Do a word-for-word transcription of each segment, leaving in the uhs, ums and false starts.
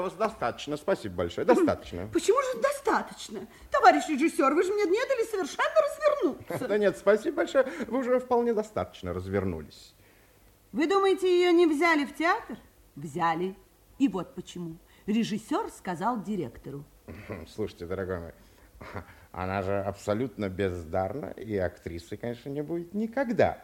вас достаточно, спасибо большое, достаточно. Почему же достаточно? Товарищ режиссер, вы же мне не дали совершенно развернуться. Да нет, спасибо большое, вы уже вполне достаточно развернулись. Вы думаете, ее не взяли в театр? Взяли. И вот почему. Режиссер сказал директору. Слушайте, дорогой мой, она же абсолютно бездарна, и актрисой, конечно, не будет никогда.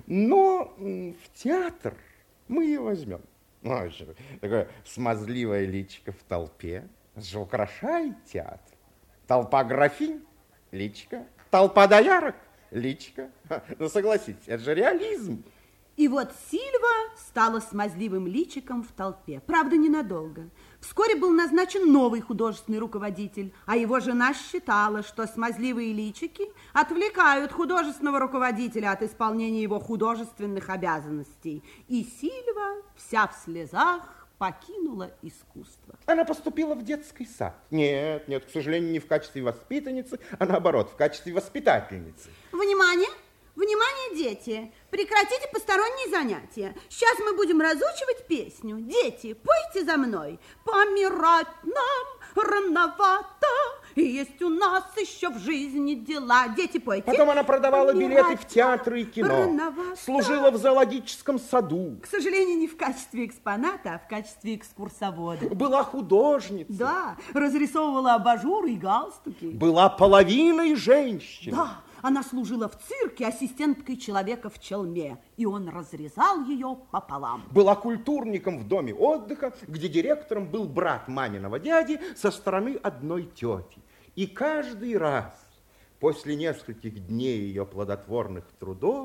Но в театр мы ее возьмем. Ну, такое смазливое личико в толпе. Это же украшает театр. Толпа графинь, личико. Толпа доярок, личико. Ну, согласитесь, это же реализм. И вот Сильва стала смазливым личиком в толпе. Правда, ненадолго. Вскоре был назначен новый художественный руководитель, а его жена считала, что смазливые личики отвлекают художественного руководителя от исполнения его художественных обязанностей. И Сильва, вся в слезах, покинула искусство. Она поступила в детский сад. Нет, нет, к сожалению, не в качестве воспитанницы, а наоборот, в качестве воспитательницы. Внимание! Внимание, дети! Прекратите посторонние занятия. Сейчас мы будем разучивать песню. Дети, пойте за мной. Помирать нам рановато, и есть у нас еще в жизни дела. Дети, пойте. Потом она продавала Помирать билеты в театры и кино. рановато. Служила в зоологическом саду. К сожалению, не в качестве экспоната, а в качестве экскурсовода. Была художницей. Да, разрисовывала абажуры и галстуки. Была половиной женщины. Да, она служила в цирке ассистенткой человека в челме, и он разрезал ее пополам. Была культурником в доме отдыха, где директором был брат маминого дяди со стороны одной тети. И каждый раз после нескольких дней ее плодотворных трудов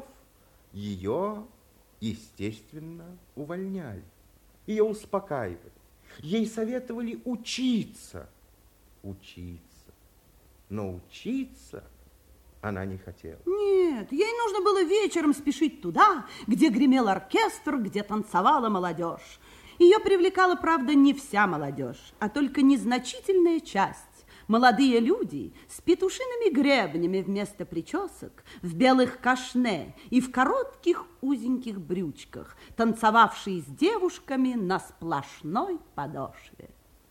ее, естественно, увольняли. Ее успокаивали. Ей советовали учиться. Учиться. Но учиться она не хотела. Нет, ей нужно было вечером спешить туда, где гремел оркестр, где танцевала молодежь. Ее привлекала, правда, не вся молодежь, а только незначительная часть. Молодые люди с петушиными гребнями вместо причесок, в белых кашне и в коротких узеньких брючках, танцевавшие с девушками на сплошной подошве.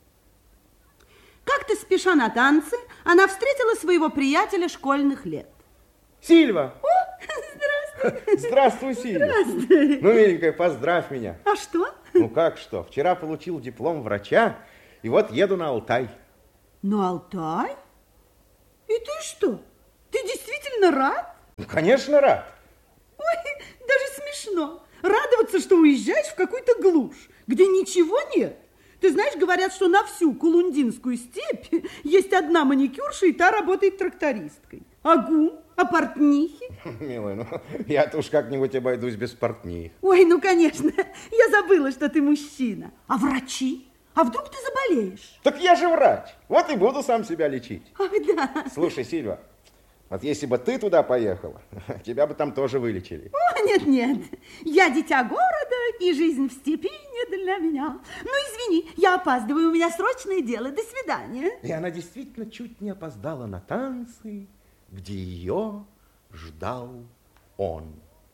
Как-то спеша на танцы, она встретила своего приятеля школьных лет. Сильва! О, здравствуй! Здравствуй, Сильва! Здравствуй! Ну, миленькая, поздравь меня. А что? Ну, как что? Вчера получил диплом врача, и вот еду на Алтай. На Алтай? И ты что? Ты действительно рад? Ну, конечно, рад. Ой, даже смешно. Радоваться, что уезжаешь в какую-то глушь, где ничего нет. Ты знаешь, говорят, что на всю Кулундинскую степь есть одна маникюрша, и та работает трактористкой. А гум? А портнихи? Милая, ну я-то уж как-нибудь обойдусь без портних. Ой, ну, конечно, я забыла, что ты мужчина. А врачи? А вдруг ты заболеешь? Так я же врач. Вот и буду сам себя лечить. Ах, да. Слушай, Сильва, вот если бы ты туда поехала, тебя бы там тоже вылечили. О, нет-нет, я дитя города, и жизнь в степи не для меня. Ну, извини, я опаздываю, у меня срочное дело. До свидания. И она действительно чуть не опоздала на танцы, где ее ждал он.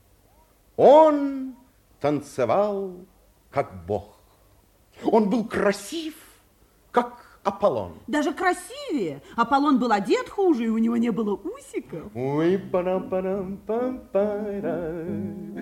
Он танцевал, как бог. Он был красив, как Аполлон. Даже красивее. Аполлон был одет хуже, и у него не было усиков. Ой, парам-парам, пам-парам,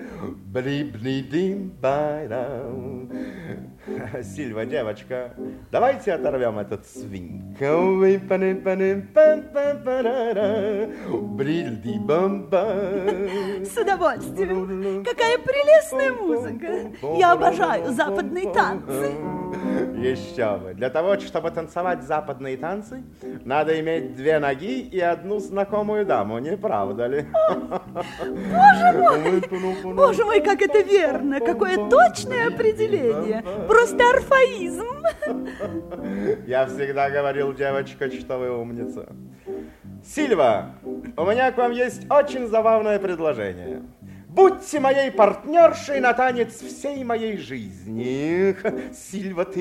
бли-бли-дим-парам. Сильва, девочка, давайте оторвем этот свинг. Ой, парам-парам, пам-пам-парам, бли-ди-бам-бам. С удовольствием. Какая прелестная музыка. Я обожаю западные танцы. Еще бы. Для того, чтобы танцевать западные танцы, надо иметь две ноги и одну знакомую даму, не правда ли? Боже мой! Боже мой, как это верно! Какое точное определение! Просто орфоизм! Я всегда говорил, девочка, что вы умница. Сильва, у меня к вам есть очень забавное предложение. Будьте моей партнершей на танец всей моей жизни. Сильва, ты